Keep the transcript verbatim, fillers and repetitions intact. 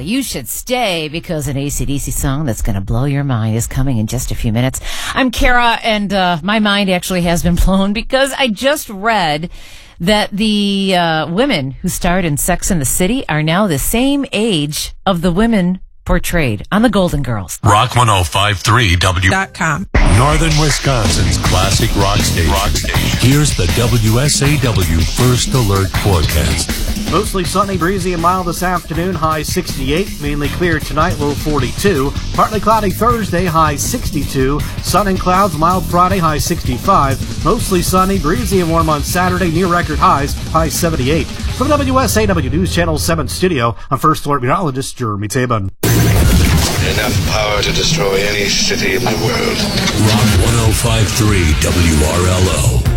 you should stay because an A C D C song that's going to blow your mind is coming in just a few minutes. I'm Kara, and uh, my mind actually has been blown because I just read that the uh, women who starred in Sex and the City are now the same age of the women portrayed on the Golden Girls. Rock ten fifty-three W dot com. Northern Wisconsin's classic rock station. Rock station. Here's the W S A W First Alert forecast. Mostly sunny, breezy, and mild this afternoon, high sixty-eight. Mainly clear tonight, low forty-two. Partly cloudy Thursday, high sixty-two. Sun and clouds, mild Friday, high sixty-five. Mostly sunny, breezy, and warm on Saturday, near record highs, high seventy-eight. From W S A W News Channel seven studio, I'm First Alert meteorologist Jeremy Tabun. Enough power to destroy any city in the world. Rock ten fifty-three W R L O.